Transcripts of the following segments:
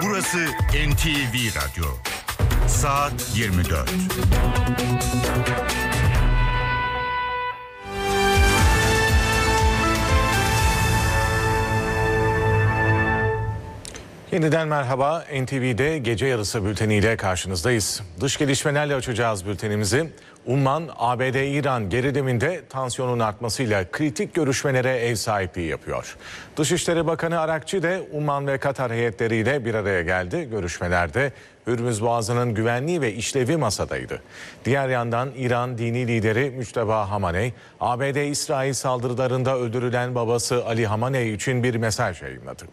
Burası NTV Radyo. Saat 24. Yeniden merhaba. NTV'de gece yarısı bülteniyle karşınızdayız. Dış gelişmelerle açacağız bültenimizi. Umman, ABD-İran geriliminde tansiyonun artmasıyla kritik görüşmelere ev sahipliği yapıyor. Dışişleri Bakanı Arakçı de Umman ve Katar heyetleriyle bir araya geldi. Görüşmelerde Hürmüz Boğazı'nın güvenliği ve işlevi masadaydı. Diğer yandan İran dini lideri Müçteba Hamaney, ABD-İsrail saldırılarında öldürülen babası Ali Hamaney için bir mesaj yayınladı.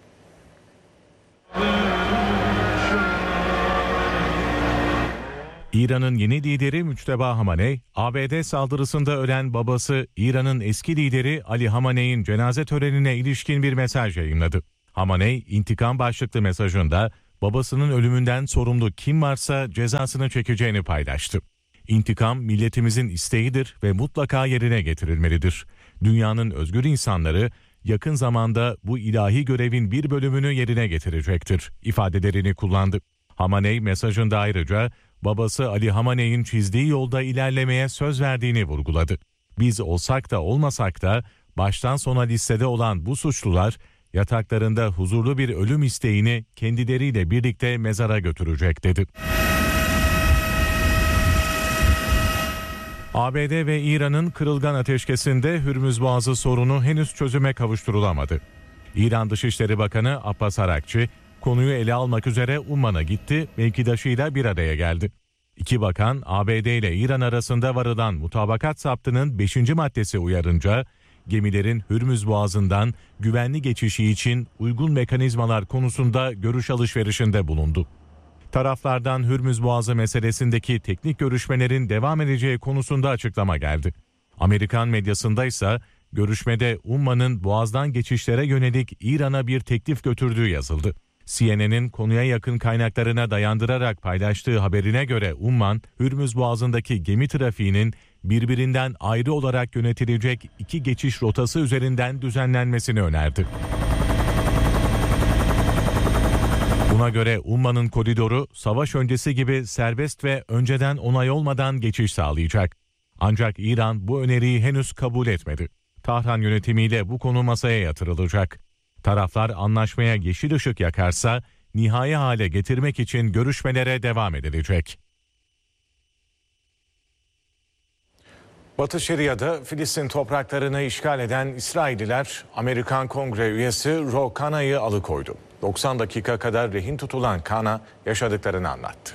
İran'ın yeni lideri Müçteba Hamaney, ABD saldırısında ölen babası İran'ın eski lideri Ali Hamaney'in cenaze törenine ilişkin bir mesaj yayınladı. Hamaney, intikam başlıklı mesajında babasının ölümünden sorumlu kim varsa cezasını çekeceğini paylaştı. İntikam milletimizin isteğidir ve mutlaka yerine getirilmelidir. Dünyanın özgür insanları yakın zamanda bu ilahi görevin bir bölümünü yerine getirecektir ifadelerini kullandı. Hamaney mesajında ayrıca babası Ali Hamaney'in çizdiği yolda ilerlemeye söz verdiğini vurguladı. Biz olsak da olmasak da baştan sona listede olan bu suçlular yataklarında huzurlu bir ölüm isteğini kendileriyle birlikte mezara götürecek dedi. ABD ve İran'ın kırılgan ateşkesinde Hürmüz Boğazı sorunu henüz çözüme kavuşturulamadı. İran Dışişleri Bakanı Abbas Arakçı konuyu ele almak üzere Umman'a gitti, mevkidaşıyla bir araya geldi. İki bakan ABD ile İran arasında varılan mutabakat saptının 5. maddesi uyarınca gemilerin Hürmüz Boğazı'ndan güvenli geçişi için uygun mekanizmalar konusunda görüş alışverişinde bulundu. Taraflardan Hürmüz Boğazı meselesindeki teknik görüşmelerin devam edeceği konusunda açıklama geldi. Amerikan medyasında ise görüşmede Umman'ın Boğaz'dan geçişlere yönelik İran'a bir teklif götürdüğü yazıldı. CNN'in konuya yakın kaynaklarına dayandırarak paylaştığı haberine göre Umman, Hürmüz Boğazı'ndaki gemi trafiğinin birbirinden ayrı olarak yönetilecek 2 geçiş rotası üzerinden düzenlenmesini önerdi. Buna göre Umman'ın koridoru savaş öncesi gibi serbest ve önceden onay olmadan geçiş sağlayacak. Ancak İran bu öneriyi henüz kabul etmedi. Tahran yönetimiyle bu konu masaya yatırılacak. Taraflar anlaşmaya yeşil ışık yakarsa nihai hale getirmek için görüşmelere devam edilecek. Batı Şeria'da Filistin topraklarını işgal eden İsrailliler Amerikan Kongre üyesi Ro Khana'yı alıkoydu. 90 dakika kadar rehin tutulan Khana yaşadıklarını anlattı.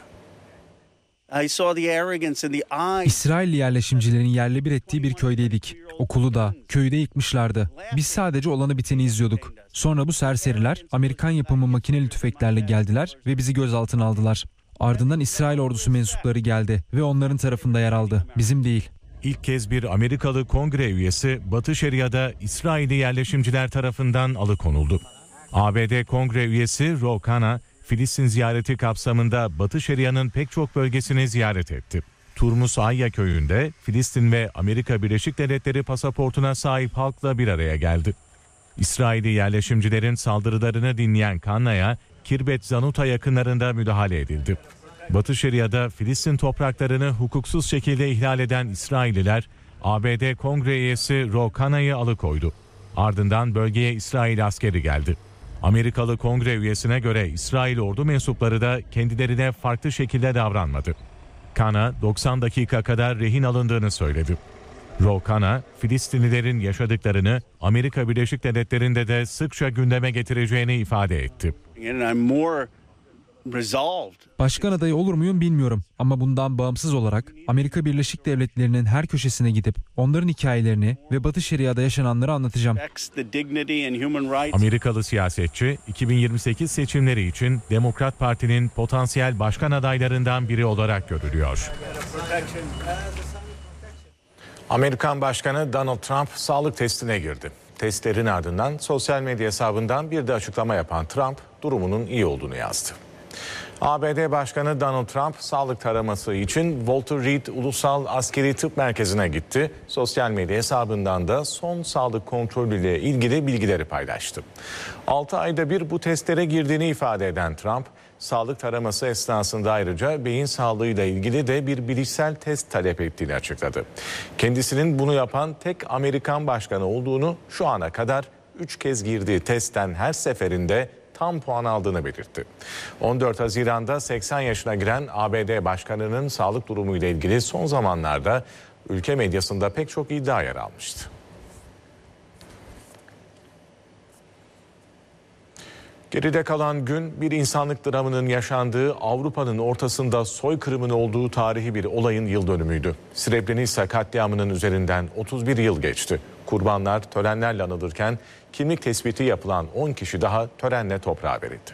İsrailli yerleşimcilerin yerle bir ettiği bir köydeydik. Okulu da, köyü de yıkmışlardı. Biz sadece olanı biteni izliyorduk. Sonra bu serseriler Amerikan yapımı makineli tüfeklerle geldiler ve bizi gözaltına aldılar. Ardından İsrail ordusu mensupları geldi ve onların tarafında yer aldı. Bizim değil. İlk kez bir Amerikalı kongre üyesi Batı Şeria'da İsrailli yerleşimciler tarafından alıkonuldu. ABD kongre üyesi Ro Khan'a Filistin ziyareti kapsamında Batı Şeria'nın pek çok bölgesini ziyaret etti. Turmus Ayya köyünde Filistin ve Amerika Birleşik Devletleri pasaportuna sahip halkla bir araya geldi. İsrailli yerleşimcilerin saldırılarını dinleyen Khana'ya Kirbet Zanuta yakınlarında müdahale edildi. Batı Şeria'da Filistin topraklarını hukuksuz şekilde ihlal eden İsrailliler ABD kongre üyesi Ro Khana'yı alıkoydu. Ardından bölgeye İsrail askeri geldi. Amerikalı kongre üyesine göre İsrail ordu mensupları da kendilerine farklı şekilde davranmadı. Khana 90 dakika kadar rehin alındığını söyledi. Ro Khan'a Filistinlilerin yaşadıklarını Amerika Birleşik Devletleri'nde de sıkça gündeme getireceğini ifade etti. Başkan adayı olur muyum bilmiyorum ama bundan bağımsız olarak Amerika Birleşik Devletleri'nin her köşesine gidip onların hikayelerini ve Batı Şeria'da yaşananları anlatacağım. Amerikalı siyasetçi 2028 seçimleri için Demokrat Parti'nin potansiyel başkan adaylarından biri olarak görülüyor. Amerikan Başkanı Donald Trump sağlık testine girdi. Testlerin ardından sosyal medya hesabından bir de açıklama yapan Trump durumunun iyi olduğunu yazdı. ABD Başkanı Donald Trump sağlık taraması için Walter Reed Ulusal Askeri Tıp Merkezi'ne gitti. Sosyal medya hesabından da son sağlık kontrolüyle ilgili bilgileri paylaştı. 6 ayda bir bu testlere girdiğini ifade eden Trump, Sağlık taraması esnasında ayrıca beyin sağlığıyla ilgili de bir bilişsel test talep ettiğini açıkladı. Kendisinin bunu yapan tek Amerikan başkanı olduğunu, şu ana kadar 3 kez girdiği testten her seferinde tam puan aldığını belirtti. 14 Haziran'da 80 yaşına giren ABD Başkanı'nın sağlık durumuyla ilgili son zamanlarda ülke medyasında pek çok iddia yer almıştı. Geride kalan gün bir insanlık dramının yaşandığı, Avrupa'nın ortasında soykırımın olduğu tarihi bir olayın yıl dönümüydü. Srebrenica katliamının üzerinden 31 yıl geçti. Kurbanlar törenlerle anılırken kimlik tespiti yapılan 10 kişi daha törenle toprağa verildi.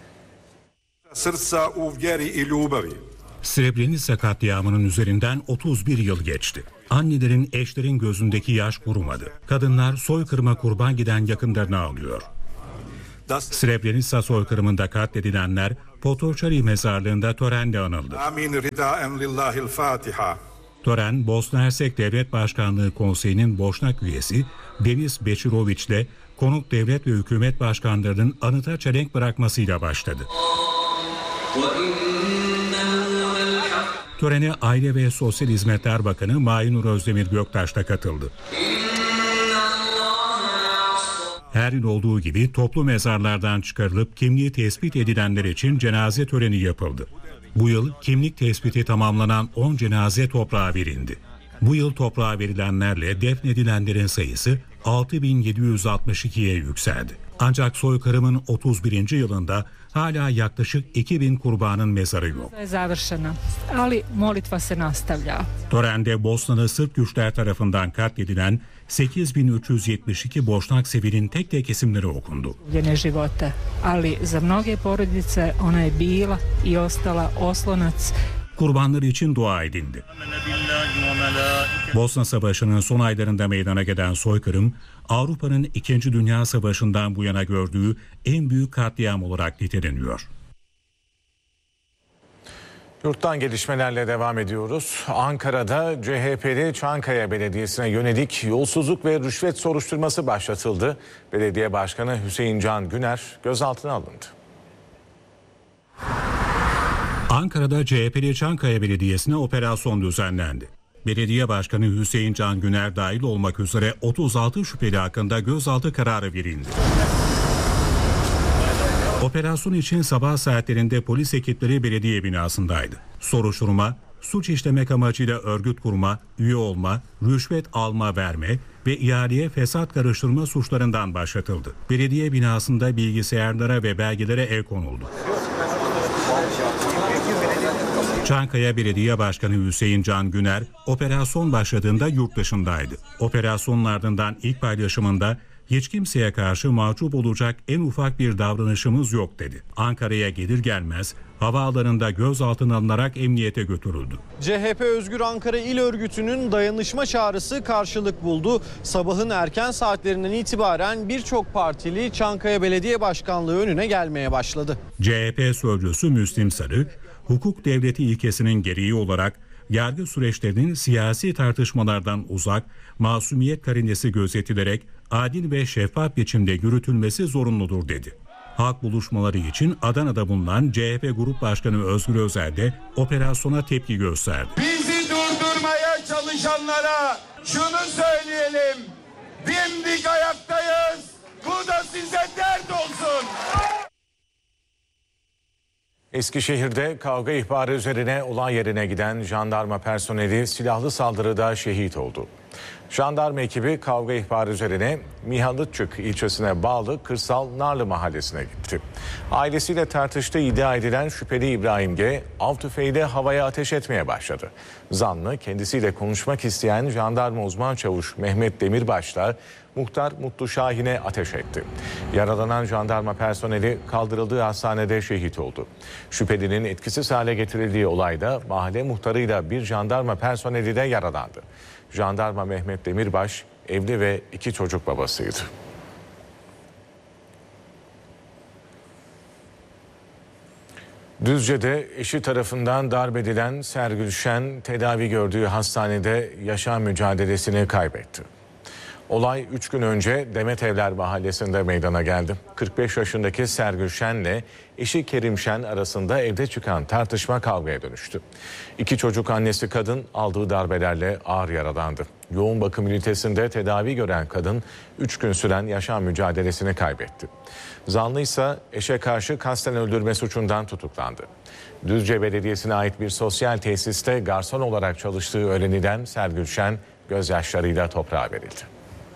Srebrenica katliamının üzerinden 31 yıl geçti. Annelerin, eşlerin gözündeki yaş kurumadı. Kadınlar soykırıma kurban giden yakınlarını ağlıyor. Srebrenica soykırımında katledilenler Potocari mezarlığında törenle anıldı. Tören, Bosna Hersek Devlet Başkanlığı Konseyi'nin Boşnak üyesi Denis Bečirović ile konuk devlet ve hükümet başkanlarının anıta çelenk bırakmasıyla başladı. Törene Aile ve Sosyal Hizmetler Bakanı Mahinur Özdemir Göktaş da katıldı. Her yıl olduğu gibi toplu mezarlardan çıkarılıp kimliği tespit edilenler için cenaze töreni yapıldı. Bu yıl kimlik tespiti tamamlanan 10 cenaze toprağa verildi. Bu yıl toprağa verilenlerle defnedilenlerin sayısı 6.762'ye yükseldi. Ancak soykırımın 31. yılında hala yaklaşık 2.000 kurbanın mezarı yok. Törende Bosnalı Sırp güçler tarafından katledilen 8.372 Boşnak Sevil'in tek tek isimleri okundu. Kurbanlar için dua edildi. Bosna Savaşı'nın son aylarında meydana gelen soykırım, Avrupa'nın 2. Dünya Savaşı'ndan bu yana gördüğü en büyük katliam olarak niteleniyor. Yurttan gelişmelerle devam ediyoruz. Ankara'da CHP'li Çankaya Belediyesi'ne yönelik yolsuzluk ve rüşvet soruşturması başlatıldı. Belediye Başkanı Hüseyin Can Güner gözaltına alındı. Ankara'da CHP'li Çankaya Belediyesi'ne operasyon düzenlendi. Belediye Başkanı Hüseyin Can Güner dahil olmak üzere 36 şüpheli hakkında gözaltı kararı verildi. Operasyon için sabah saatlerinde polis ekipleri belediye binasındaydı. Soruşturma, suç işlemek amacıyla örgüt kurma, üye olma, rüşvet alma verme ve ihaleye fesat karıştırma suçlarından başlatıldı. Belediye binasında bilgisayarlara ve belgelere el konuldu. Çankaya Belediye Başkanı Hüseyin Can Güner operasyon başladığında yurt dışındaydı. Operasyonun ardından ilk paylaşımında hiç kimseye karşı mahcup olacak en ufak bir davranışımız yok dedi. Ankara'ya gelir gelmez havaalanında gözaltına alınarak emniyete götürüldü. CHP Özgür Ankara İl Örgütü'nün dayanışma çağrısı karşılık buldu. Sabahın erken saatlerinden itibaren birçok partili Çankaya Belediye Başkanlığı önüne gelmeye başladı. CHP sözcüsü Müslim Sarı, hukuk devleti ilkesinin gereği olarak yargı süreçlerinin siyasi tartışmalardan uzak, masumiyet karinesi gözetilerek adil ve şeffaf biçimde yürütülmesi zorunludur dedi. Halk buluşmaları için Adana'da bulunan CHP Grup Başkanı Özgür Özel de operasyona tepki gösterdi. Bizi durdurmaya çalışanlara şunu söyleyelim, dimdik ayaktayız, bu da size dert olsun. Eskişehir'de kavga ihbarı üzerine olay yerine giden jandarma personeli silahlı saldırıda şehit oldu. Jandarma ekibi kavga ihbarı üzerine Mihalıççık ilçesine bağlı Kırsal Narlı mahallesine gitti. Ailesiyle tartıştığı iddia edilen şüpheli İbrahim G. av tüfeğiyle havaya ateş etmeye başladı. Zanlı kendisiyle konuşmak isteyen jandarma uzman çavuş Mehmet Demirbaş'la muhtar Mutlu Şahin'e ateş etti. Yaralanan jandarma personeli kaldırıldığı hastanede şehit oldu. Şüphelinin etkisiz hale getirildiği olayda mahalle muhtarıyla bir jandarma personeli de yaralandı. Jandarma Mehmet Demirbaş evli ve 2 çocuk babasıydı. Düzce'de eşi tarafından darp edilen Sergül Şen tedavi gördüğü hastanede yaşam mücadelesini kaybetti. Olay 3 gün önce Demetevler Mahallesi'nde meydana geldi. 45 yaşındaki Sergül Şen'le eşi Kerim Şen arasında evde çıkan tartışma kavgaya dönüştü. 2 çocuk annesi kadın aldığı darbelerle ağır yaralandı. Yoğun bakım ünitesinde tedavi gören kadın 3 gün süren yaşam mücadelesini kaybetti. Zanlı ise eşe karşı kasten öldürme suçundan tutuklandı. Düzce Belediyesi'ne ait bir sosyal tesiste garson olarak çalıştığı öğrenilen Sergül Şen gözyaşlarıyla toprağa verildi.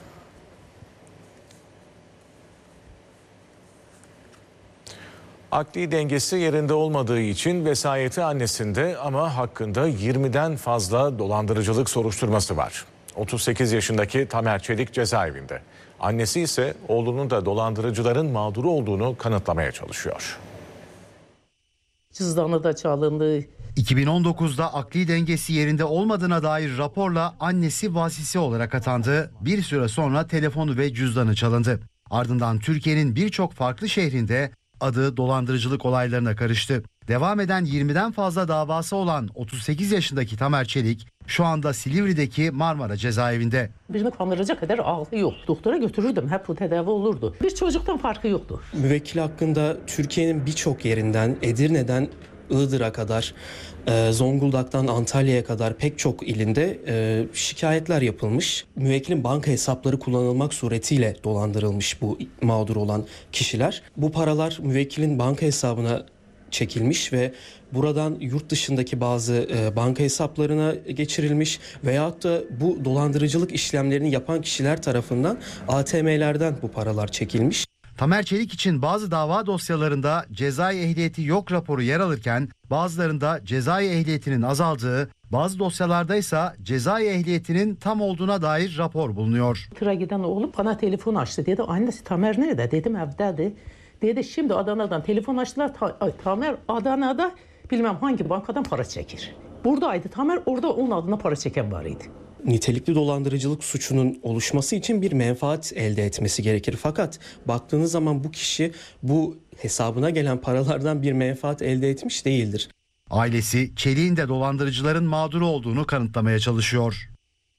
Akli dengesi yerinde olmadığı için vesayeti annesinde ama hakkında 20'den fazla dolandırıcılık soruşturması var. 38 yaşındaki Tamer Çelik cezaevinde. Annesi ise oğlunun da dolandırıcıların mağduru olduğunu kanıtlamaya çalışıyor. Cüzdanı da çalındı. 2019'da akli dengesi yerinde olmadığına dair raporla annesi vasisi olarak atandı. Bir süre sonra telefonu ve cüzdanı çalındı. Ardından Türkiye'nin birçok farklı şehrinde adı dolandırıcılık olaylarına karıştı. Devam eden 20'den fazla davası olan 38 yaşındaki Tamer Çelik şu anda Silivri'deki Marmara cezaevinde. Birini kandıracak kadar aklı yok. Doktora götürürdüm, hep bu tedavi olurdu. Bir çocuktan farkı yoktu. Müvekkil hakkında Türkiye'nin birçok yerinden, Edirne'den Iğdır'a kadar, Zonguldak'tan Antalya'ya kadar pek çok ilinde şikayetler yapılmış. Müvekkilin banka hesapları kullanılmak suretiyle dolandırılmış bu mağdur olan kişiler. Bu paralar müvekkilin banka hesabına çekilmiş ve buradan yurt dışındaki bazı banka hesaplarına geçirilmiş veyahut da bu dolandırıcılık işlemlerini yapan kişiler tarafından ATM'lerden bu paralar çekilmiş. Tamer Çelik için bazı dava dosyalarında cezai ehliyeti yok raporu yer alırken bazılarında cezai ehliyetinin azaldığı, bazı dosyalarda ise cezai ehliyetinin tam olduğuna dair rapor bulunuyor. Tıra giden oğlum bana telefon açtı. Dedi annesi Tamer nerede? Dedim evdedir. Dedi şimdi Adana'dan telefon açtılar. Tamer Adana'da bilmem hangi bankadan para çekir. Buradaydı Tamer, orada onun adına para çeken var idi. Nitelikli dolandırıcılık suçunun oluşması için bir menfaat elde etmesi gerekir. Fakat baktığınız zaman bu kişi bu hesabına gelen paralardan bir menfaat elde etmiş değildir. Ailesi Çelik'in de dolandırıcıların mağduru olduğunu kanıtlamaya çalışıyor.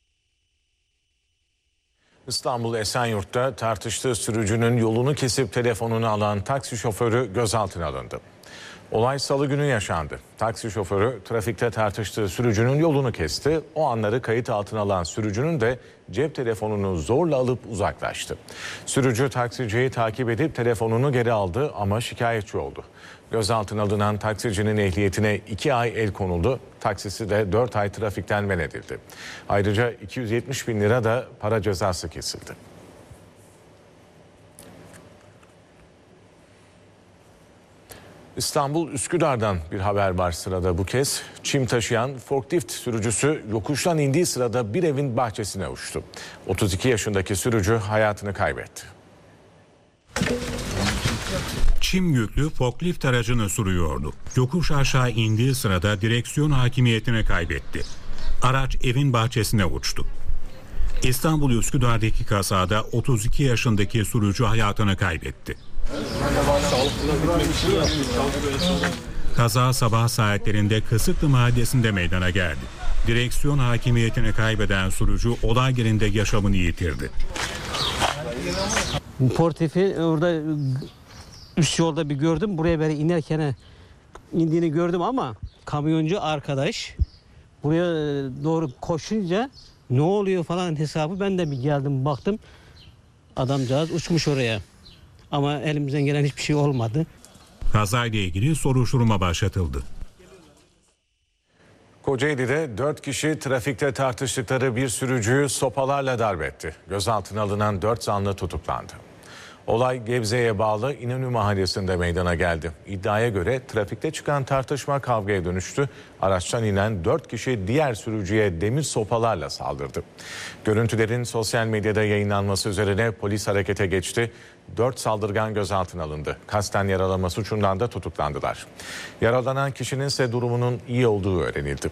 İstanbul Esenyurt'ta tartıştığı sürücünün yolunu kesip telefonunu alan taksi şoförü gözaltına alındı. Olay Salı günü yaşandı. Taksi şoförü trafikte tartıştığı sürücünün yolunu kesti. O anları kayıt altına alan sürücünün de cep telefonunu zorla alıp uzaklaştı. Sürücü taksiciyi takip edip telefonunu geri aldı ama şikayetçi oldu. Gözaltına alınan taksicinin ehliyetine 2 ay el konuldu. Taksisi de 4 ay trafikten men edildi. Ayrıca 270 bin lira da para cezası kesildi. İstanbul Üsküdar'dan bir haber var sırada bu kez. Çim taşıyan forklift sürücüsü yokuştan indiği sırada bir evin bahçesine uçtu. 32 yaşındaki sürücü hayatını kaybetti. Çim yüklü forklift aracını sürüyordu. Yokuş aşağı indiği sırada direksiyon hakimiyetini kaybetti. Araç evin bahçesine uçtu. İstanbul Üsküdar'daki kazada 32 yaşındaki sürücü hayatını kaybetti. Kaza sabah saatlerinde Kısıklı Mahallesi'nde meydana geldi. Direksiyon hakimiyetini kaybeden sürücü olay yerinde yaşamını yitirdi. Portifi orada üst yolda bir gördüm. Buraya böyle inerken indiğini gördüm ama kamyoncu arkadaş buraya doğru koşunca ne oluyor falan hesabı ben de bir geldim baktım. Adamcağız uçmuş oraya. Ama elimizden gelen hiçbir şey olmadı. Kazayla ilgili soruşturma başlatıldı. Kocaeli'de 4 kişi trafikte tartıştıkları bir sürücüyü sopalarla darp etti. Gözaltına alınan 4 zanlı tutuklandı. Olay Gebze'ye bağlı İnönü Mahallesi'nde meydana geldi. İddiaya göre trafikte çıkan tartışma kavgaya dönüştü. Araçtan inen 4 kişi diğer sürücüye demir sopalarla saldırdı. Görüntülerin sosyal medyada yayınlanması üzerine polis harekete geçti. 4 saldırgan gözaltına alındı. Kasten yaralama suçundan da tutuklandılar. Yaralanan kişinin ise durumunun iyi olduğu öğrenildi.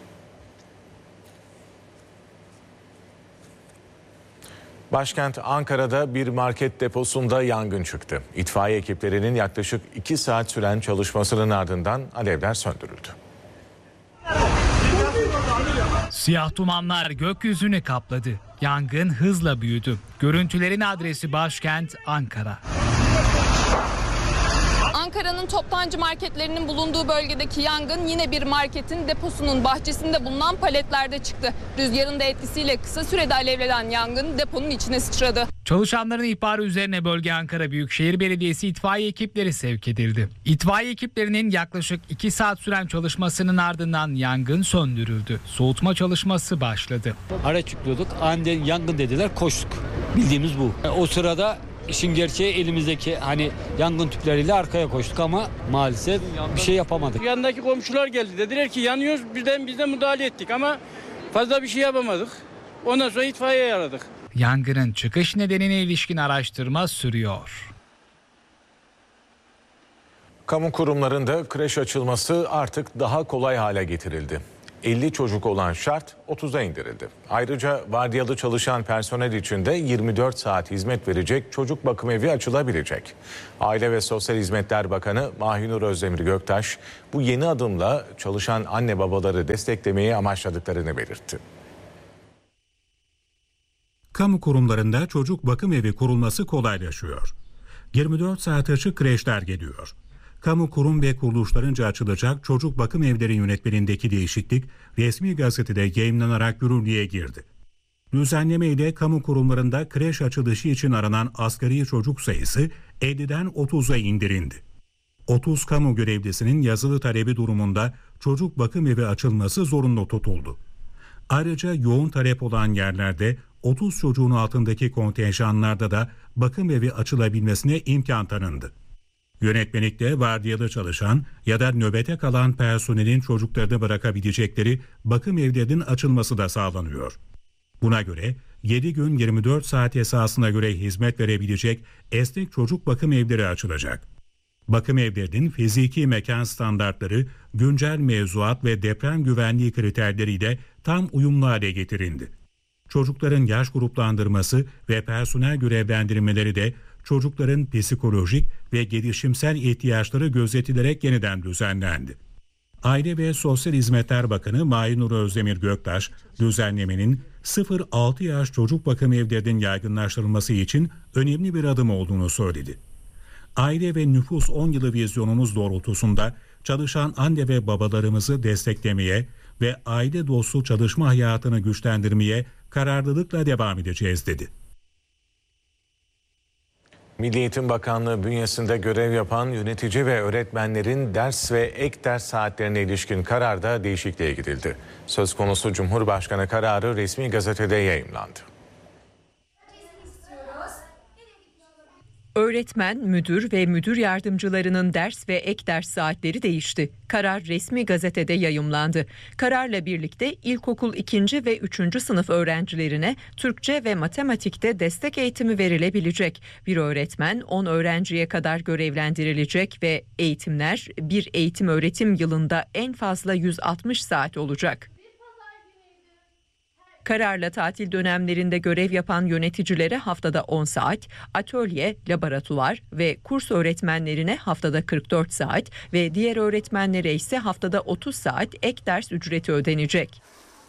Başkent Ankara'da bir market deposunda yangın çıktı. İtfaiye ekiplerinin yaklaşık 2 saat süren çalışmasının ardından alevler söndürüldü. Siyah dumanlar gökyüzünü kapladı. Yangın hızla büyüdü. Görüntülerin adresi başkent Ankara. Ankara'nın toptancı marketlerinin bulunduğu bölgedeki yangın yine bir marketin deposunun bahçesinde bulunan paletlerde çıktı. Rüzgarın da etkisiyle kısa sürede alevlenen yangın deponun içine sıçradı. Çalışanların ihbarı üzerine bölge Ankara Büyükşehir Belediyesi itfaiye ekipleri sevk edildi. İtfaiye ekiplerinin yaklaşık 2 saat süren çalışmasının ardından yangın söndürüldü. Soğutma çalışması başladı. Araç yüklüyorduk. Aniden yangın dediler, koştuk. Bildiğimiz bu. O sırada İşin gerçeği elimizdeki yangın tüpleriyle arkaya koştuk ama maalesef bir şey yapamadık. Yanındaki komşular geldi. Dediler ki yanıyoruz. Biz de müdahale ettik ama fazla bir şey yapamadık. Ondan sonra itfaiyeyi aradık. Yangının çıkış nedenine ilişkin araştırma sürüyor. Kamu kurumlarında kreş açılması artık daha kolay hale getirildi. 50 çocuk olan şart 30'a indirildi. Ayrıca vardiyalı çalışan personel için de 24 saat hizmet verecek çocuk bakım evi açılabilecek. Aile ve Sosyal Hizmetler Bakanı Mahinur Özdemir Göktaş bu yeni adımla çalışan anne babaları desteklemeyi amaçladıklarını belirtti. Kamu kurumlarında çocuk bakım evi kurulması kolaylaşıyor. 24 saat açık kreşler geliyor. Kamu kurum ve kuruluşlarınca açılacak çocuk bakım evleri yönetmeliğindeki değişiklik resmi gazetede yayımlanarak yürürlüğe girdi. Düzenleme ile kamu kurumlarında kreş açılışı için aranan asgari çocuk sayısı 50'den 30'a indirildi. 30 kamu görevlisinin yazılı talebi durumunda çocuk bakım evi açılması zorunlu tutuldu. Ayrıca yoğun talep olan yerlerde 30 çocuğun altındaki kontenjanlarda da bakım evi açılabilmesine imkan tanındı. Yönetmelikte vardiyalı çalışan ya da nöbete kalan personelin çocuklarını bırakabilecekleri bakım evlerinin açılması da sağlanıyor. Buna göre 7 gün 24 saat esasına göre hizmet verebilecek esnek çocuk bakım evleri açılacak. Bakım evlerinin fiziki mekan standartları, güncel mevzuat ve deprem güvenliği kriterleriyle tam uyumlu hale getirildi. Çocukların yaş gruplandırması ve personel görevlendirmeleri de çocukların psikolojik ve gelişimsel ihtiyaçları gözetilerek yeniden düzenlendi. Aile ve Sosyal Hizmetler Bakanı Mahinur Özdemir Göktaş, düzenlemenin 0-6 yaş çocuk bakım evlerinin yaygınlaştırılması için önemli bir adım olduğunu söyledi. Aile ve Nüfus 10 yılı vizyonumuz doğrultusunda çalışan anne ve babalarımızı desteklemeye ve aile dostu çalışma hayatını güçlendirmeye kararlılıkla devam edeceğiz dedi. Milli Eğitim Bakanlığı bünyesinde görev yapan yönetici ve öğretmenlerin ders ve ek ders saatlerine ilişkin kararda değişikliğe gidildi. Söz konusu Cumhurbaşkanı kararı resmi gazetede yayımlandı. Öğretmen, müdür ve müdür yardımcılarının ders ve ek ders saatleri değişti. Karar resmi gazetede yayımlandı. Kararla birlikte ilkokul 2. ve 3. sınıf öğrencilerine Türkçe ve matematikte destek eğitimi verilebilecek. Bir öğretmen 10 öğrenciye kadar görevlendirilecek ve eğitimler bir eğitim öğretim yılında en fazla 160 saat olacak. Kararla tatil dönemlerinde görev yapan yöneticilere haftada 10 saat, atölye, laboratuvar ve kurs öğretmenlerine haftada 44 saat ve diğer öğretmenlere ise haftada 30 saat ek ders ücreti ödenecek.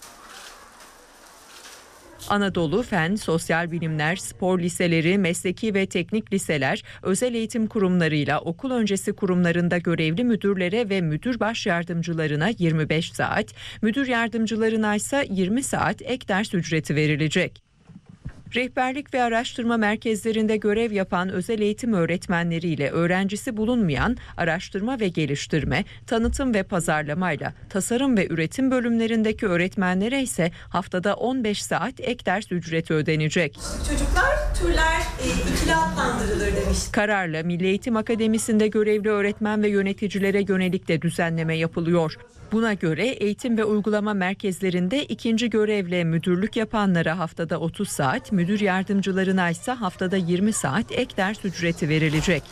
Anadolu, Fen, Sosyal Bilimler, Spor Liseleri, Mesleki ve Teknik Liseler, özel eğitim kurumlarıyla okul öncesi kurumlarında görevli müdürlere ve müdür baş yardımcılarına 25 saat, müdür yardımcılarına ise 20 saat ek ders ücreti verilecek. Rehberlik ve araştırma merkezlerinde görev yapan özel eğitim öğretmenleriyle öğrencisi bulunmayan araştırma ve geliştirme, tanıtım ve pazarlamayla tasarım ve üretim bölümlerindeki öğretmenlere ise haftada 15 saat ek ders ücreti ödenecek. Çocuklar türler ikili adlandırılır demiş. Kararla Milli Eğitim Akademisi'nde görevli öğretmen ve yöneticilere yönelik de düzenleme yapılıyor. Buna göre eğitim ve uygulama merkezlerinde ikinci görevle müdürlük yapanlara haftada 30 saat, müdür yardımcılarına ise haftada 20 saat ek ders ücreti verilecek.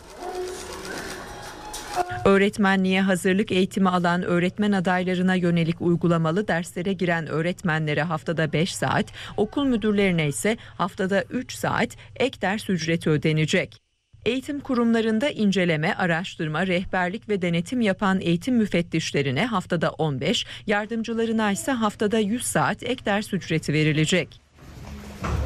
Öğretmenliğe hazırlık eğitimi alan öğretmen adaylarına yönelik uygulamalı derslere giren öğretmenlere haftada 5 saat, okul müdürlerine ise haftada 3 saat ek ders ücreti ödenecek. Eğitim kurumlarında inceleme, araştırma, rehberlik ve denetim yapan eğitim müfettişlerine haftada 15, yardımcılarına ise haftada 100 saat ek ders ücreti verilecek.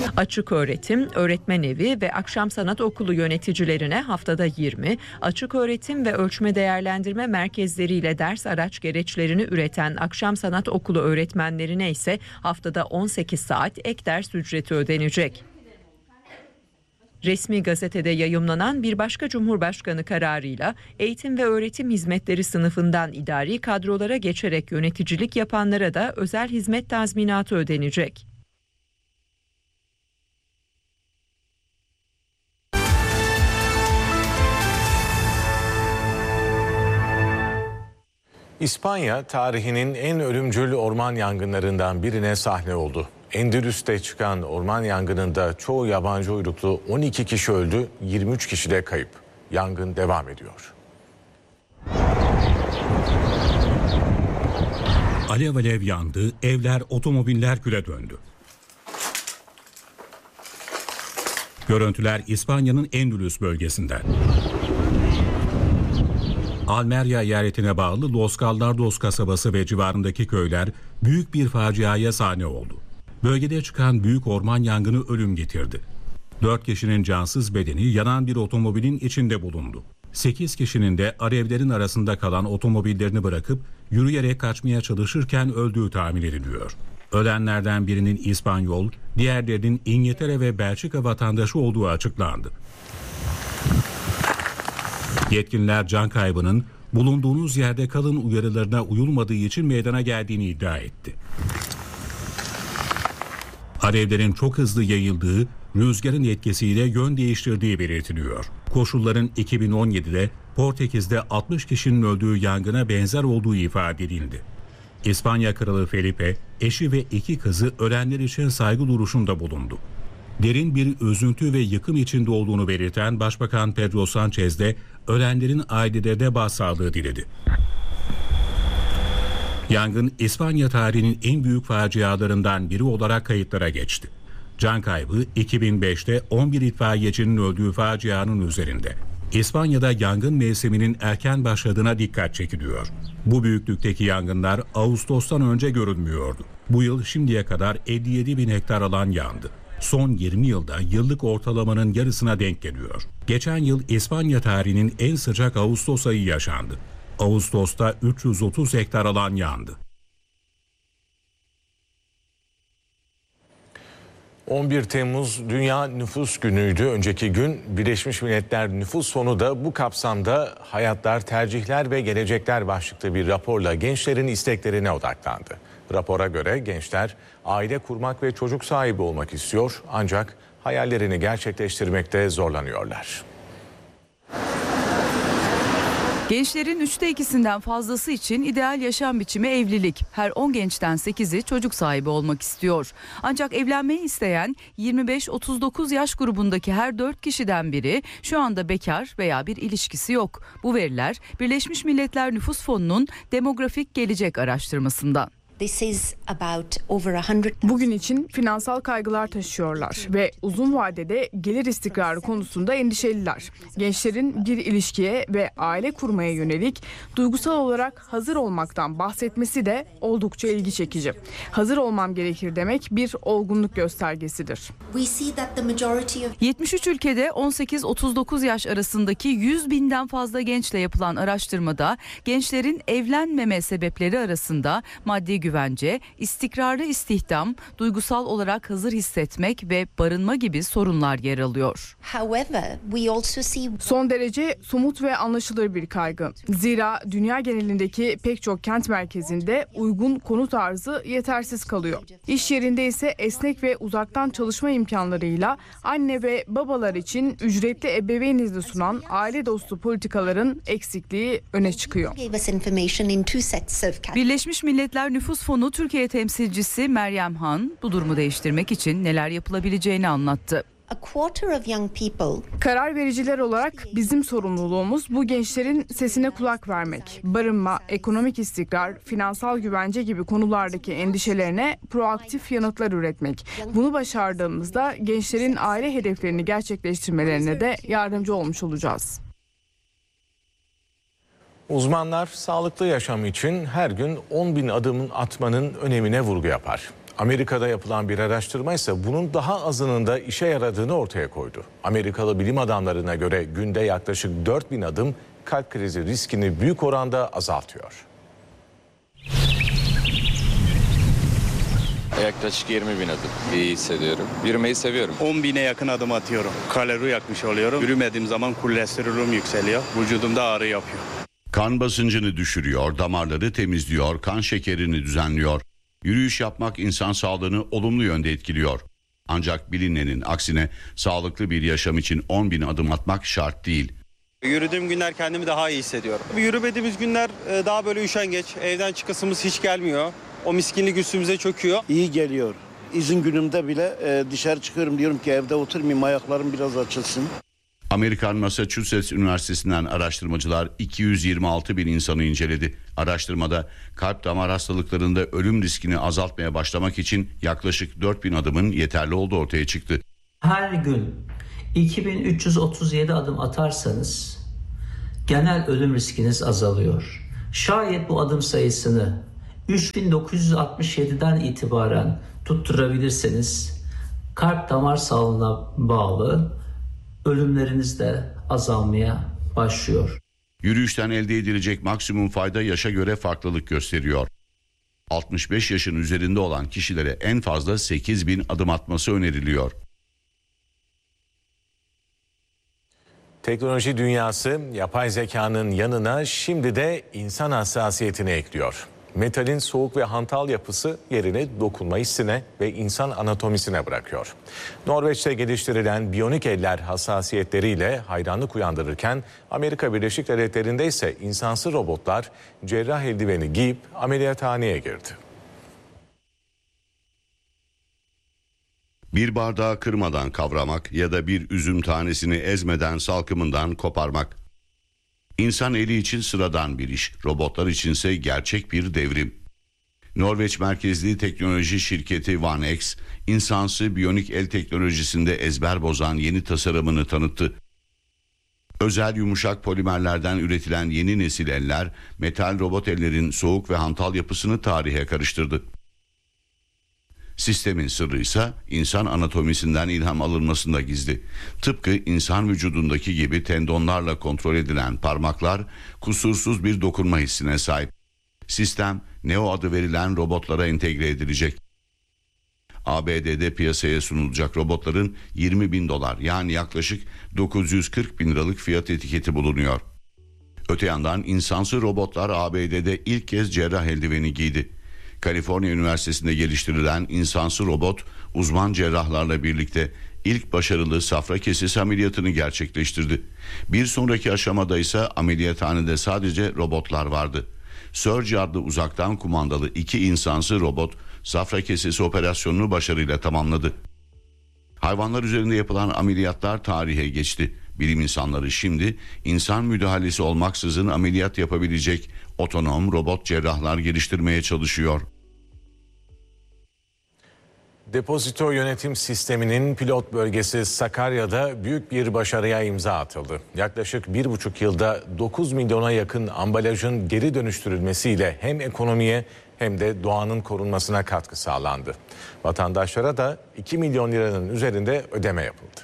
Açık öğretim, öğretmen evi ve akşam sanat okulu yöneticilerine haftada 20, açık öğretim ve ölçme değerlendirme merkezleriyle ders araç gereçlerini üreten akşam sanat okulu öğretmenlerine ise haftada 18 saat ek ders ücreti ödenecek. Resmi gazetede yayımlanan bir başka Cumhurbaşkanı kararıyla eğitim ve öğretim hizmetleri sınıfından idari kadrolara geçerek yöneticilik yapanlara da özel hizmet tazminatı ödenecek. İspanya tarihinin en ölümcül orman yangınlarından birine sahne oldu. Endülüs'te çıkan orman yangınında çoğu yabancı uyruklu 12 kişi öldü, 23 kişi de kayıp. Yangın devam ediyor. Alev alev yandı, evler, otomobiller küle döndü. Görüntüler İspanya'nın Endülüs bölgesinden. Almeria eyaletine bağlı Los Gallardos kasabası ve civarındaki köyler büyük bir faciaya sahne oldu. Bölgede çıkan büyük orman yangını ölüm getirdi. 4 kişinin cansız bedeni yanan bir otomobilin içinde bulundu. 8 kişinin de alevlerin arasında kalan otomobillerini bırakıp yürüyerek kaçmaya çalışırken öldüğü tahmin ediliyor. Ölenlerden birinin İspanyol, diğerlerinin İngiltere ve Belçika vatandaşı olduğu açıklandı. Yetkililer can kaybının bulunduğunuz yerde kalın uyarılarına uyulmadığı için meydana geldiğini iddia etti. Alevlerin çok hızlı yayıldığı, rüzgarın etkisiyle yön değiştirdiği belirtiliyor. Koşulların 2017'de Portekiz'de 60 kişinin öldüğü yangına benzer olduğu ifade edildi. İspanya Kralı Felipe, eşi ve 2 kızı ölenler için saygı duruşunda bulundu. Derin bir üzüntü ve yıkım içinde olduğunu belirten Başbakan Pedro Sánchez de ölenlerin ailelerine başsağlığı diledi. Yangın İspanya tarihinin en büyük facialarından biri olarak kayıtlara geçti. Can kaybı 2005'te 11 itfaiyecinin öldüğü facianın üzerinde. İspanya'da yangın mevsiminin erken başladığına dikkat çekiliyor. Bu büyüklükteki yangınlar Ağustos'tan önce görülmüyordu. Bu yıl şimdiye kadar 57 bin hektar alan yandı. Son 20 yılda yıllık ortalamanın yarısına denk geliyor. Geçen yıl İspanya tarihinin en sıcak Ağustos ayı yaşandı. Ağustos'ta 330 hektar alan yandı. 11 Temmuz Dünya Nüfus Günü'ydü. Önceki gün Birleşmiş Milletler Nüfus Fonu da bu kapsamda Hayatlar, Tercihler ve Gelecekler başlıklı bir raporla gençlerin isteklerine odaklandı. Rapora göre gençler aile kurmak ve çocuk sahibi olmak istiyor ancak hayallerini gerçekleştirmekte zorlanıyorlar. Gençlerin 2/3'ünden fazlası için ideal yaşam biçimi evlilik. Her 10 gençten 8'i çocuk sahibi olmak istiyor. Ancak evlenmeyi isteyen 25-39 yaş grubundaki her 4 kişiden biri şu anda bekar veya bir ilişkisi yok. Bu veriler Birleşmiş Milletler Nüfus Fonu'nun demografik gelecek araştırmasından. Bugün için finansal kaygılar taşıyorlar ve uzun vadede gelir istikrarı konusunda endişeliler. Gençlerin bir ilişkiye ve aile kurmaya yönelik duygusal olarak hazır olmaktan bahsetmesi de oldukça ilgi çekici. Hazır olmam gerekir demek bir olgunluk göstergesidir. 73 ülkede 18-39 yaş arasındaki 100 binden fazla gençle yapılan araştırmada gençlerin evlenmeme sebepleri arasında maddi güvence, istikrarlı istihdam, duygusal olarak hazır hissetmek ve barınma gibi sorunlar yer alıyor. Son derece somut ve anlaşılır bir kaygı. Zira dünya genelindeki pek çok kent merkezinde uygun konut arzı yetersiz kalıyor. İş yerinde ise esnek ve uzaktan çalışma imkanlarıyla anne ve babalar için ücretli ebeveyn izni sunan aile dostu politikaların eksikliği öne çıkıyor. Birleşmiş Milletler Nüfus Fonu Türkiye temsilcisi Meryem Han bu durumu değiştirmek için neler yapılabileceğini anlattı. Karar vericiler olarak bizim sorumluluğumuz bu gençlerin sesine kulak vermek. Barınma, ekonomik istikrar, finansal güvence gibi konulardaki endişelerine proaktif yanıtlar üretmek. Bunu başardığımızda gençlerin aile hedeflerini gerçekleştirmelerine de yardımcı olmuş olacağız. Uzmanlar sağlıklı yaşam için her gün 10.000 adım atmanın önemine vurgu yapar. Amerika'da yapılan bir araştırma ise bunun daha azının da işe yaradığını ortaya koydu. Amerikalı bilim adamlarına göre günde yaklaşık 4000 adım kalp krizi riskini büyük oranda azaltıyor. Yaklaşık 20.000 adım iyi hissediyorum. Yürümeyi seviyorum. 10.000'e yakın adım atıyorum. Kalori yakmış oluyorum. Yürümediğim zaman kolesterolüm yükseliyor. Vücudumda ağrı yapıyor. Kan basıncını düşürüyor, damarları temizliyor, kan şekerini düzenliyor. Yürüyüş yapmak insan sağlığını olumlu yönde etkiliyor. Ancak bilinenin aksine sağlıklı bir yaşam için 10.000 adım atmak şart değil. Yürüdüğüm günler kendimi daha iyi hissediyorum. Yürümediğimiz günler daha böyle üşengeç. Evden çıkasımız hiç gelmiyor. O miskinlik üstümüze çöküyor. İyi geliyor. İzin günümde bile dışarı çıkıyorum, diyorum ki evde oturmayayım, ayaklarım biraz açılsın. Amerikan Massachusetts Üniversitesi'nden araştırmacılar 226 bin insanı inceledi. Araştırmada kalp damar hastalıklarında ölüm riskini azaltmaya başlamak için yaklaşık 4.000 adımın yeterli olduğu ortaya çıktı. Her gün 2337 adım atarsanız genel ölüm riskiniz azalıyor. Şayet bu adım sayısını 3967'den itibaren tutturabilirseniz kalp damar sağlığına bağlı ölümleriniz de azalmaya başlıyor. Yürüyüşten elde edilecek maksimum fayda yaşa göre farklılık gösteriyor. 65 yaşın üzerinde olan kişilere en fazla 8.000 adım atması öneriliyor. Teknoloji dünyası yapay zekanın yanına şimdi de insan hassasiyetini ekliyor. Metalin soğuk ve hantal yapısı yerini dokunma hissine ve insan anatomisine bırakıyor. Norveç'te geliştirilen biyonik eller hassasiyetleriyle hayranlık uyandırırken Amerika Birleşik Devletleri'nde ise insansız robotlar cerrah eldiveni giyip ameliyathaneye girdi. Bir bardağı kırmadan kavramak ya da bir üzüm tanesini ezmeden salkımından koparmak. İnsan eli için sıradan bir iş, robotlar içinse gerçek bir devrim. Norveç merkezli teknoloji şirketi Vanex, insansı biyonik el teknolojisinde ezber bozan yeni tasarımını tanıttı. Özel yumuşak polimerlerden üretilen yeni nesil eller, metal robot ellerin soğuk ve hantal yapısını tarihe karıştırdı. Sistemin sırrı ise insan anatomisinden ilham alınmasında gizli. Tıpkı insan vücudundaki gibi tendonlarla kontrol edilen parmaklar kusursuz bir dokunma hissine sahip. Sistem Neo adı verilen robotlara entegre edilecek. ABD'de piyasaya sunulacak robotların $20.000 yani yaklaşık 940 bin liralık fiyat etiketi bulunuyor. Öte yandan insansız robotlar ABD'de ilk kez cerrah eldiveni giydi. Kaliforniya Üniversitesi'nde geliştirilen insansız robot uzman cerrahlarla birlikte ilk başarılı safra kesesi ameliyatını gerçekleştirdi. Bir sonraki aşamada ise ameliyathanede sadece robotlar vardı. Surge adlı uzaktan kumandalı 2 insansız robot safra kesesi operasyonunu başarıyla tamamladı. Hayvanlar üzerinde yapılan ameliyatlar tarihe geçti. Bilim insanları şimdi insan müdahalesi olmaksızın ameliyat yapabilecek otonom robot cerrahlar geliştirmeye çalışıyor. Depozito yönetim sisteminin pilot bölgesi Sakarya'da büyük bir başarıya imza atıldı. Yaklaşık 1,5 yılda 9 milyona yakın ambalajın geri dönüştürülmesiyle hem ekonomiye hem de doğanın korunmasına katkı sağlandı. Vatandaşlara da 2 milyon liranın üzerinde ödeme yapıldı.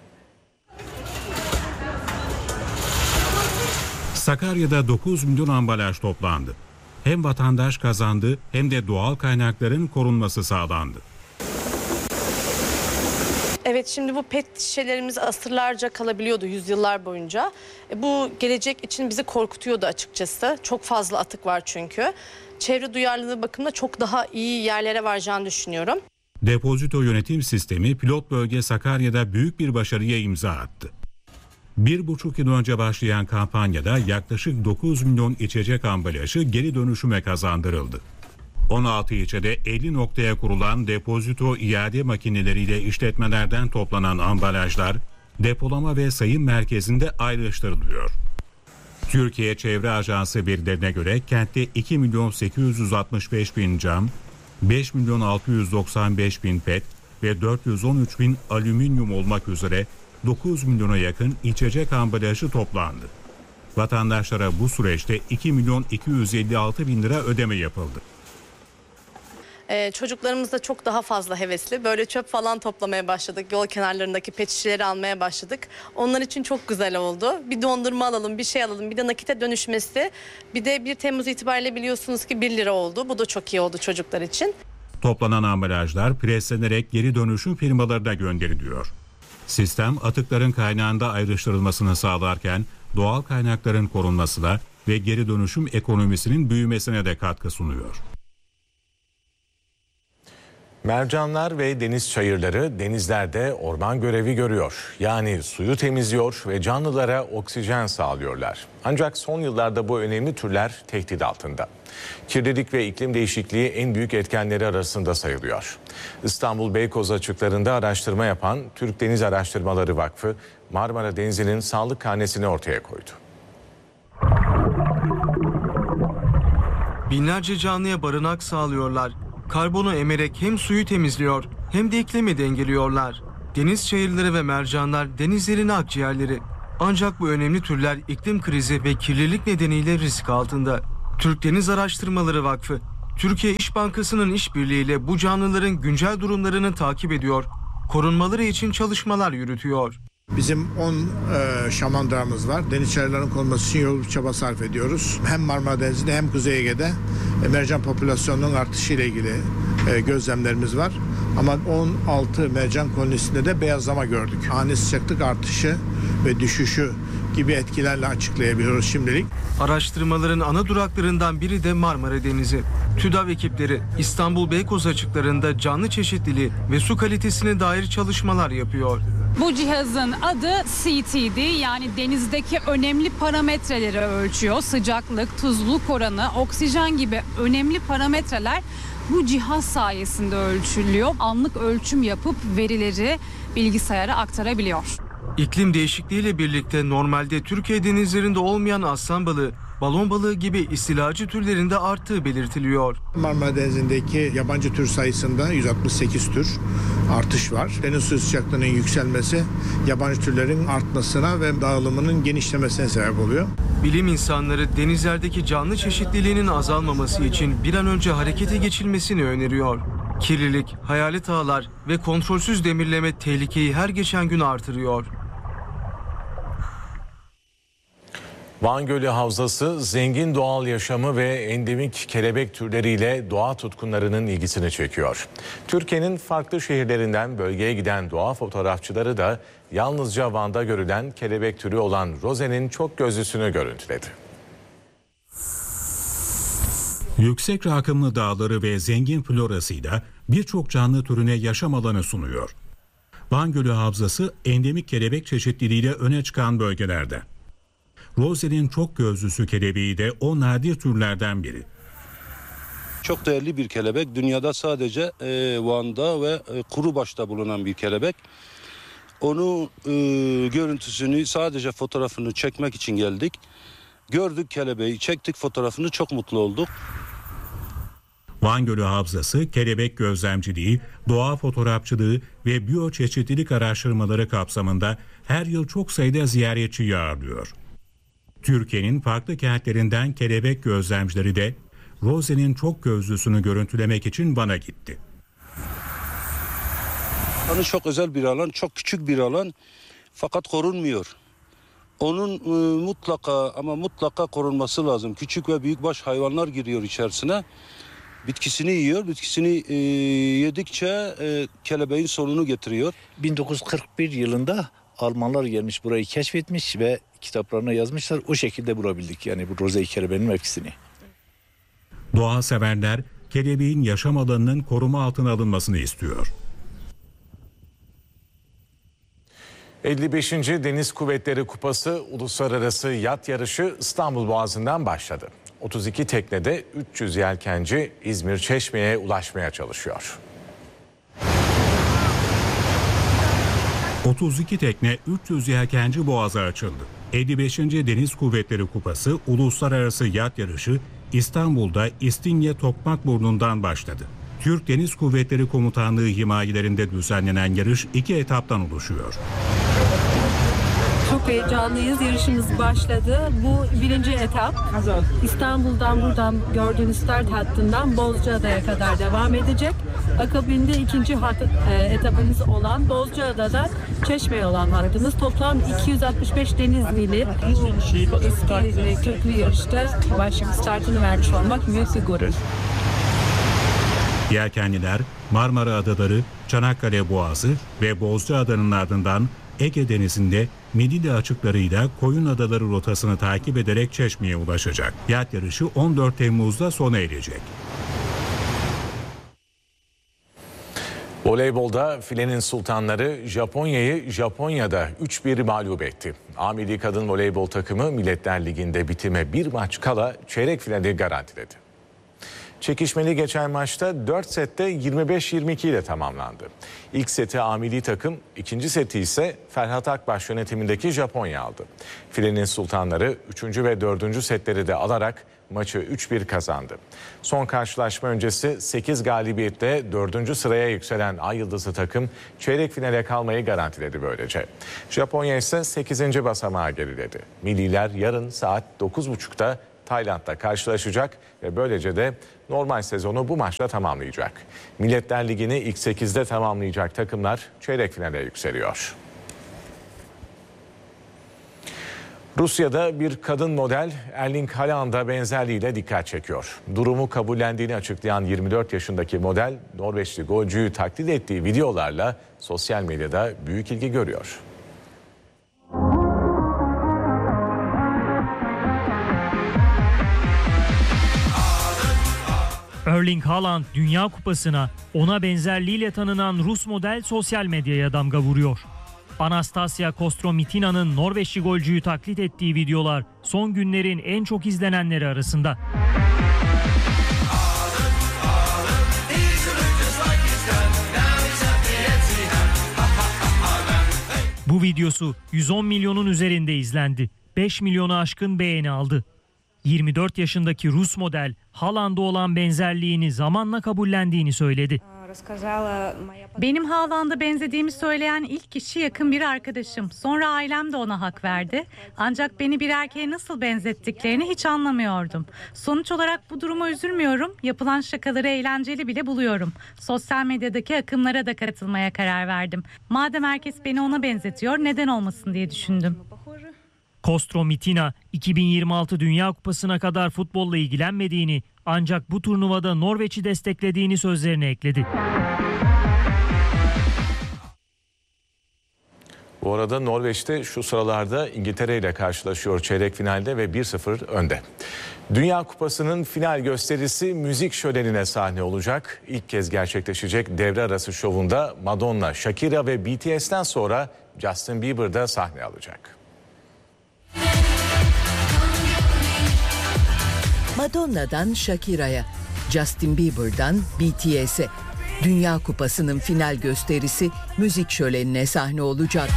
Sakarya'da 9 milyon ambalaj toplandı. Hem vatandaş kazandı hem de doğal kaynakların korunması sağlandı. Evet, şimdi bu pet şişelerimiz asırlarca kalabiliyordu, yüzyıllar boyunca. Bu gelecek için bizi korkutuyordu açıkçası. Çok fazla atık var çünkü. Çevre duyarlılığı bakımında çok daha iyi yerlere varacağını düşünüyorum. Depozito yönetim sistemi pilot bölge Sakarya'da büyük bir başarıya imza attı. 1,5 yıl önce başlayan kampanyada yaklaşık 9 milyon içecek ambalajı geri dönüşüme kazandırıldı. 16 ilçede 50 noktaya kurulan depozito iade makineleriyle işletmelerden toplanan ambalajlar depolama ve sayım merkezinde ayrıştırılıyor. Türkiye Çevre Ajansı verilerine göre kentte 2 milyon 865 bin cam, 5 milyon 695 bin pet ve 413 bin alüminyum olmak üzere 9 milyona yakın içecek ambalajı toplandı. Vatandaşlara bu süreçte 2 milyon 256 bin lira ödeme yapıldı. Çocuklarımız da çok daha fazla hevesli. Böyle çöp falan toplamaya başladık. Yol kenarlarındaki pet şişeleri almaya başladık. Onlar için çok güzel oldu. Bir dondurma alalım, bir şey alalım, bir de nakite dönüşmesi. Bir de 1 Temmuz itibariyle biliyorsunuz ki 1 lira oldu. Bu da çok iyi oldu çocuklar için. Toplanan ambalajlar preslenerek geri dönüşüm firmalarına gönderiliyor. Sistem atıkların kaynağında ayrıştırılmasını sağlarken doğal kaynakların korunmasına ve geri dönüşüm ekonomisinin büyümesine de katkı sunuyor. Mercanlar ve deniz çayırları denizlerde orman görevi görüyor. Yani suyu temizliyor ve canlılara oksijen sağlıyorlar. Ancak son yıllarda bu önemli türler tehdit altında. Kirlilik ve iklim değişikliği en büyük etkenleri arasında sayılıyor. İstanbul Beykoz açıklarında araştırma yapan Türk Deniz Araştırmaları Vakfı, Marmara Denizi'nin sağlık karnesini ortaya koydu. Binlerce canlıya barınak sağlıyorlar. Karbonu emerek hem suyu temizliyor hem de iklimi dengeliyorlar. Deniz çayırları ve mercanlar denizlerin akciğerleri. Ancak bu önemli türler iklim krizi ve kirlilik nedeniyle risk altında. Türk Deniz Araştırmaları Vakfı, Türkiye İş Bankası'nın işbirliğiyle bu canlıların güncel durumlarını takip ediyor, korunmaları için çalışmalar yürütüyor. Bizim 10 şamandırağımız var. Deniz çayırlarının korunması için yol çaba sarf ediyoruz. Hem Marmara Denizi'nde hem Kuzey Ege'de mercan popülasyonunun artışı ile ilgili gözlemlerimiz var. Ama 16 mercan kolonisinde de beyazlama gördük. Ani sıcaklık artışı ve düşüşü gibi etkilerle açıklayabiliyoruz şimdilik. Araştırmaların ana duraklarından biri de Marmara Denizi. TÜDAV ekipleri İstanbul Beykoz açıklarında canlı çeşitliliği ve su kalitesine dair çalışmalar yapıyor. Bu cihazın adı CTD, yani denizdeki önemli parametreleri ölçüyor. Sıcaklık, tuzluluk oranı, oksijen gibi önemli parametreler bu cihaz sayesinde ölçülüyor. Anlık ölçüm yapıp verileri bilgisayara aktarabiliyor. İklim değişikliğiyle birlikte normalde Türkiye denizlerinde olmayan aslan balığı, balon balığı gibi istilacı türlerinde arttığı belirtiliyor. Marmara Denizi'ndeki yabancı tür sayısında 168 tür artış var. Deniz suyu sıcaklığının yükselmesi yabancı türlerin artmasına ve dağılımının genişlemesine sebep oluyor. Bilim insanları denizlerdeki canlı çeşitliliğinin azalmaması için bir an önce harekete geçilmesini öneriyor. Kirlilik, hayalet ağlar ve kontrolsüz demirleme tehlikeyi her geçen gün artırıyor. Van Gölü Havzası zengin doğal yaşamı ve endemik kelebek türleriyle doğa tutkunlarının ilgisini çekiyor. Türkiye'nin farklı şehirlerinden bölgeye giden doğa fotoğrafçıları da yalnızca Van'da görülen kelebek türü olan rozenin çok gözlüsünü görüntüledi. Yüksek rakımlı dağları ve zengin florasıyla birçok canlı türüne yaşam alanı sunuyor. Van Gölü Havzası endemik kelebek çeşitliliğiyle öne çıkan bölgelerden. Rozenin çok gözlüsü kelebeği de o nadir türlerden biri. Çok değerli bir kelebek. Dünyada sadece Van'da ve Kurubaş'ta bulunan bir kelebek. Onun görüntüsünü, sadece fotoğrafını çekmek için geldik. Gördük kelebeği, çektik fotoğrafını, çok mutlu olduk. Van Gölü Havzası kelebek gözlemciliği, doğa fotoğrafçılığı ve biyoçeşitlilik araştırmaları kapsamında her yıl çok sayıda ziyaretçi ağırlıyor. Türkiye'nin farklı kentlerinden kelebek gözlemcileri de rozenin çok gözlüsünü görüntülemek için Van'a gitti. Van'ı çok özel bir alan, çok küçük bir alan fakat korunmuyor. Onun mutlaka korunması lazım. Küçük ve büyükbaş hayvanlar giriyor içerisine. Bitkisini yiyor. Bitkisini yedikçe kelebeğin sonunu getiriyor. 1941 yılında Almanlar gelmiş, burayı keşfetmiş ve kitaplarına yazmışlar. O şekilde bulabildik yani bu roze kelebeğinin mevkisini. Doğa severler kelebeğin yaşam alanının koruma altına alınmasını istiyor. 55. Deniz Kuvvetleri Kupası Uluslararası Yat Yarışı İstanbul Boğazı'ndan başladı. 32 teknede 300 yelkenci İzmir Çeşme'ye ulaşmaya çalışıyor. 32 tekne 300 yelkenci boğaza açıldı. 55. Deniz Kuvvetleri Kupası Uluslararası Yat Yarışı İstanbul'da İstinye Tokmakburnu'ndan başladı. Türk Deniz Kuvvetleri Komutanlığı himayelerinde düzenlenen yarış 2 etaptan oluşuyor. Çok heyecanlıyız. Yarışımız başladı. Bu birinci etap. İstanbul'dan buradan gördüğünüz start hattından Bozcaada'ya kadar devam edecek. Akabinde ikinci etapımız olan Bozcaada'dan Çeşme'ye olan hattımız. Toplam 265 Denizlili bu eski köklü yarışta startını vermiş olmak büyük bir gurur. Yelkenliler Marmara Adaları, Çanakkale Boğazı ve Bozcaada'nın ardından Ege Denizi'nde Midilli açıklarıyla Koyun Adaları rotasını takip ederek Çeşme'ye ulaşacak. Yat yarışı 14 Temmuz'da sona erecek. Voleybolda filenin sultanları Japonya'yı Japonya'da 3-1 mağlup etti. A Milli Kadın Voleybol takımı Milletler Ligi'nde bitime bir maç kala çeyrek finali garantiledi. Çekişmeli geçen maçta 4 sette 25-22 ile tamamlandı. İlk seti A Milli takım, ikinci seti ise Ferhat Akbaş yönetimindeki Japonya aldı. Filenin sultanları 3. ve 4. setleri de alarak maçı 3-1 kazandı. Son karşılaşma öncesi 8 galibiyetle 4. sıraya yükselen Ay Yıldızı takım çeyrek finale kalmayı garantiledi böylece. Japonya ise 8. basamağa geriledi. Milliler yarın saat 9.30'da Tayland'da karşılaşacak ve böylece de normal sezonu bu maçla tamamlayacak. Milletler Ligi'ni ilk 8'de tamamlayacak takımlar çeyrek finale yükseliyor. Rusya'da bir kadın model Erling Haaland'a benzerliğiyle dikkat çekiyor. Durumu kabullendiğini açıklayan 24 yaşındaki model Norveçli golcüyü taklit ettiği videolarla sosyal medyada büyük ilgi görüyor. Erling Haaland Dünya Kupası'na ona benzerliğiyle tanınan Rus model sosyal medyaya damga vuruyor. Anastasia Kostromitina'nın Norveçli golcüyü taklit ettiği videolar son günlerin en çok izlenenleri arasında. Bu videosu 110 milyonun üzerinde izlendi. 5 milyonu aşkın beğeni aldı. 24 yaşındaki Rus model Haaland'a olan benzerliğini zamanla kabullendiğini söyledi. Benim Haaland'a benzediğimi söyleyen ilk kişi yakın bir arkadaşım. Sonra ailem de ona hak verdi. Ancak beni bir erkeğe nasıl benzettiklerini hiç anlamıyordum. Sonuç olarak bu duruma üzülmüyorum. Yapılan şakaları eğlenceli bile buluyorum. Sosyal medyadaki akımlara da katılmaya karar verdim. Madem herkes beni ona benzetiyor, neden olmasın diye düşündüm. Kostromitina 2026 Dünya Kupası'na kadar futbolla ilgilenmediğini ancak bu turnuvada Norveç'i desteklediğini sözlerine ekledi. Bu arada Norveç'te şu sıralarda İngiltere ile karşılaşıyor çeyrek finalde ve 1-0 önde. Dünya Kupası'nın final gösterisi müzik şölenine sahne olacak. İlk kez gerçekleşecek devre arası şovunda Madonna, Shakira ve BTS'ten sonra Justin Bieber da sahne alacak. Madonna'dan Shakira'ya, Justin Bieber'dan BTS'e Dünya Kupası'nın final gösterisi müzik şölenine sahne olacak.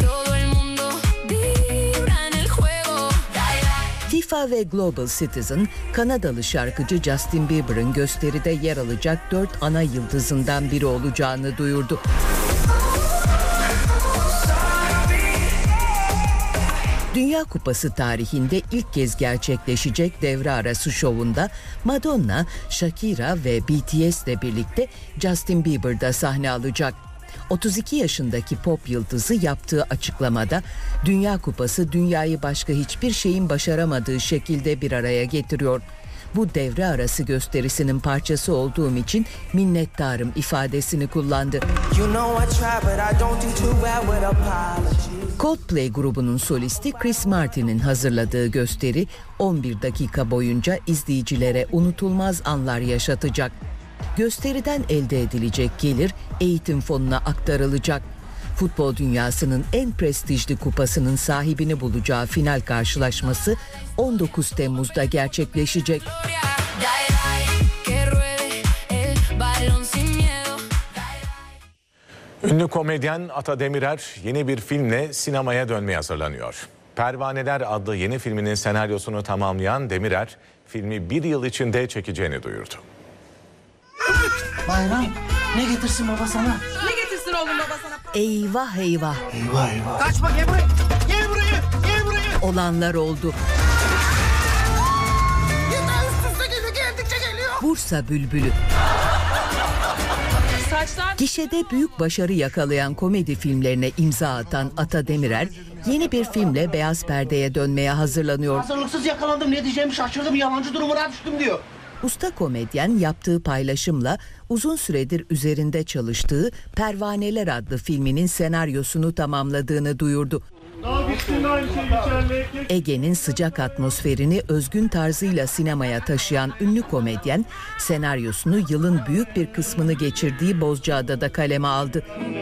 FIFA ve Global Citizen, Kanadalı şarkıcı Justin Bieber'ın gösteride yer alacak 4 ana yıldızından biri olacağını duyurdu. Dünya Kupası tarihinde ilk kez gerçekleşecek devre arası şovunda Madonna, Shakira ve BTS ile birlikte Justin Bieber'da sahne alacak. 32 yaşındaki pop yıldızı yaptığı açıklamada Dünya Kupası dünyayı başka hiçbir şeyin başaramadığı şekilde bir araya getiriyor. Bu devre arası gösterisinin parçası olduğum için minnettarım ifadesini kullandı. Coldplay grubunun solisti Chris Martin'in hazırladığı gösteri 11 dakika boyunca izleyicilere unutulmaz anlar yaşatacak. Gösteriden elde edilecek gelir eğitim fonuna aktarılacak. Futbol dünyasının en prestijli kupasının sahibini bulacağı final karşılaşması 19 Temmuz'da gerçekleşecek. Ünlü komedyen Ata Demirer yeni bir filmle sinemaya dönmeye hazırlanıyor. Pervaneler adlı yeni filminin senaryosunu tamamlayan Demirer, filmi 1 yıl içinde çekeceğini duyurdu. Bayram, ne getirsin baba sana? Ne getirsin oğlum baba sana? Eyvah eyvah. Eyvah eyvah. Kaçma, gel buraya. Gel buraya. olanlar oldu. Bursa Bülbülü. Gişede büyük başarı yakalayan komedi filmlerine imza atan Ata Demirer yeni bir filmle beyaz perdeye dönmeye hazırlanıyor. Hazırlıksız yakalandım, ne diyeceğimi şaşırdım, yalancı durumuna düştüm diyor. Usta komedyen yaptığı paylaşımla uzun süredir üzerinde çalıştığı Pervaneler adlı filminin senaryosunu tamamladığını duyurdu. Ege'nin sıcak atmosferini özgün tarzıyla sinemaya taşıyan ünlü komedyen, senaryosunu yılın büyük bir kısmını geçirdiği Bozcaada'da kaleme aldı.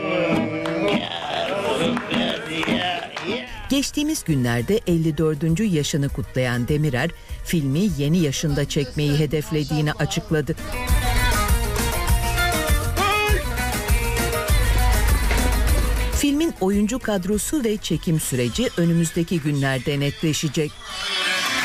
Geçtiğimiz günlerde 54. yaşını kutlayan Demirer, filmi yeni yaşında çekmeyi hedeflediğini açıkladı. Filmin oyuncu kadrosu ve çekim süreci önümüzdeki günlerde netleşecek.